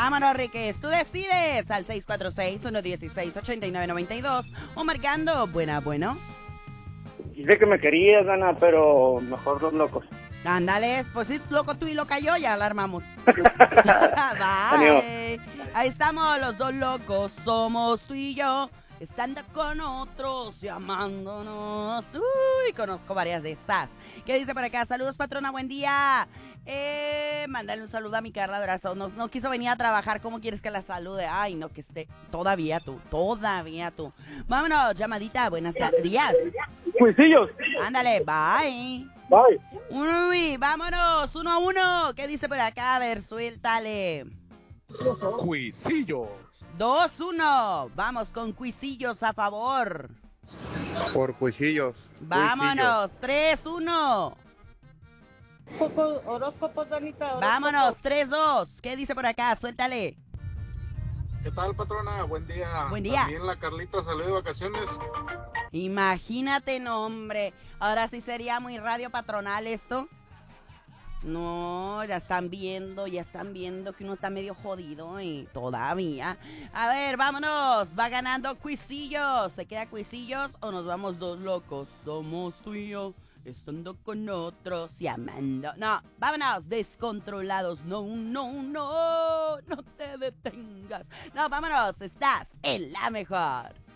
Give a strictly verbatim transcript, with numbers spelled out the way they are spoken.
Vámonos, Riquez. Tú decides al seis cuatro seis, uno uno seis, ocho nueve nueve dos o marcando Buena, bueno. Dice que me querías, Dana, pero mejor los locos. Ándale, pues sí, loco tú y loca yo, ya la armamos. Ánimo. Bye. Ahí estamos los dos locos, somos tú y yo, estando con otros, llamándonos. Uy, conozco varias de estas. ¿Qué dice por acá? Saludos, patrona, buen día. Eh, mándale un saludo a mi Carla Brazo. No, no quiso venir a trabajar. ¿Cómo quieres que la salude? Ay, no, que esté. Todavía tú, todavía tú. Vámonos, llamadita. Buenas días. Cuisillos. Ándale, bye. Bye. Uy, vámonos, uno a uno. ¿Qué dice por acá? A ver, suéltale. Cuisillos. dos uno. Vamos con Cuisillos a favor. Por Cuisillos. Vámonos, tres uno. Horóscopos, Danita. Vámonos, tres dos. ¿Qué dice por acá? Suéltale. ¿Qué tal, patrona? Buen día. Buen día. También la Carlita salió de vacaciones. Imagínate, no, hombre. Ahora sí sería muy radio patronal esto. No, ya están viendo, ya están viendo que uno está medio jodido y todavía. A ver, vámonos. Va ganando Cuisillos. ¿Se queda Cuisillos o nos vamos dos locos? Somos tú y yo, estando con otros y amando. No, vámonos, descontrolados. No, no, no, no te detengas. No, vámonos, estás en la mejor.